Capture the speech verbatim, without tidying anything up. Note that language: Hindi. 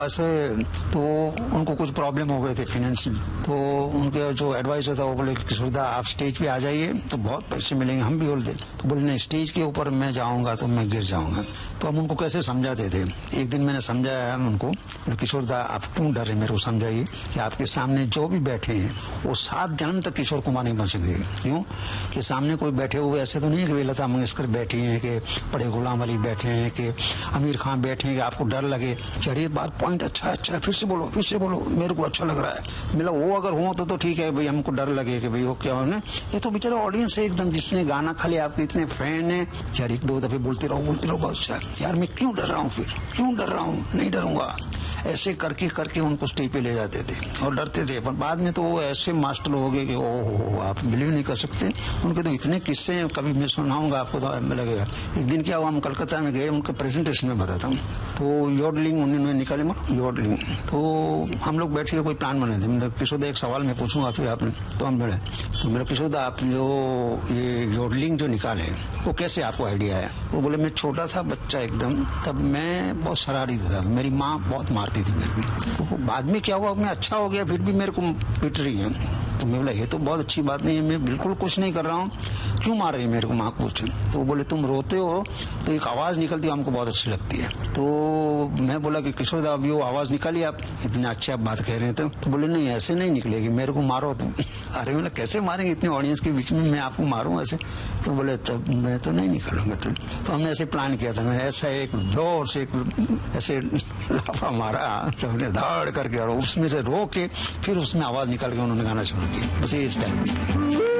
ऐसे तो उनको कुछ प्रॉब्लम हो गए थे फाइनेंशियल, तो उनके जो एडवाइजर था वो बोले किशोरदा आप स्टेज पे आ जाइए तो बहुत पैसे मिलेंगे, हम भी बोलते तो बोले नहीं स्टेज के ऊपर मैं जाऊंगा तो मैं गिर जाऊंगा। तो हम उनको कैसे समझाते थे, एक दिन मैंने समझाया उनको, किशोरदा आप क्यों डर रहे, मेरे को समझाइए कि आपके सामने जो भी बैठे हैं वो सात जन्म तक किशोर कुमार नहीं बन सकते। क्यों कि सामने कोई बैठे हुए ऐसे तो नहीं है कि लता मंगेशकर बैठी हैं, कि बड़े गुलाम अली बैठे हैं, कि आमिर खान बैठे हैं, कि आपको डर लगे। अरे बात पॉइंट अच्छा अच्छा फिर से बोलो फिर से बोलो, मेरे को अच्छा लग रहा है। मिला वो अगर हो तो, तो ठीक है भाई, हमको डर लगे कि भाई वो क्या हो ना, ये तो बेचारा ऑडियंस है एकदम, जिसने गाना खाली आपके इतने फैन है यार, एक दो दफे बोलते रहो बोलते रहो बहुत अच्छा यार, मैं क्यों डर रहा हूँ, फिर क्यों डर रहा हूँ, नहीं डरूंगा। ऐसे करके करके उनको स्टेज पे ले जाते थे और डरते थे। पर बाद में तो वो ऐसे मास्टर हो गए कि ओ हो आप बिलीव नहीं कर सकते, उनके तो इतने किस्से हैं, कभी मैं सुनाऊंगा आपको तो लगेगा। एक दिन क्या हुआ, हम कलकत्ता में गए, उनका प्रेजेंटेशन में बताता हूँ, तो योडलिंग उन्होंने निकाले मानो योडलिंग, तो हम लोग बैठे कोई प्लान बने थे। मतलब किशोरदा एक सवाल मैं पूछूंगा फिर आपने, तो हम बोले तो मेरा किशोरदा आप जो ये योडलिंग जो निकाले वो कैसे आपको आइडिया है। वो बोले मैं छोटा था बच्चा एकदम, तब मैं बहुत शरारती था, मेरी माँ बहुत मारती थी मेरे को, तो बाद में क्या हुआ मैं अच्छा हो गया, फिर भी मेरे को पिट रही है। तो मैं बोला ये तो बहुत अच्छी बात नहीं है, मैं बिल्कुल कुछ नहीं कर रहा हूँ, क्यों मार रही है मेरे को माँ पूछे। तो वो बोले तुम रोते हो तो एक आवाज निकलती है हमको बहुत अच्छी लगती है। तो मैं बोला कि किशोरदा अभी वो आवाज निकाली, आप इतने अच्छे आप बात कह रहे हैं। तो बोले नहीं ऐसे नहीं निकलेगी, मेरे को मारो तुम। अरे मतलब कैसे मारेंगे इतने ऑडियंस के बीच में, मैं आपको मारूं ऐसे। तो बोले तब मैं तो नहीं निकलूंगा। तो, तो हमने ऐसे प्लान किया था, मैं ऐसा एक जोर से ऐसे लाफा मारा, तो हमने धाड़ करके और उसमें से रो के फिर उसमें आवाज निकल के उन्होंने गाना शुरू किया, बस इस टाइम।